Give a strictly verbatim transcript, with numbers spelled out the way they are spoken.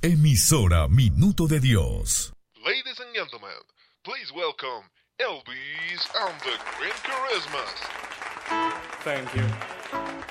Emisora Minuto de Dios. Ladies and gentlemen, please welcome Elvis and the Green Charismas. Thank you.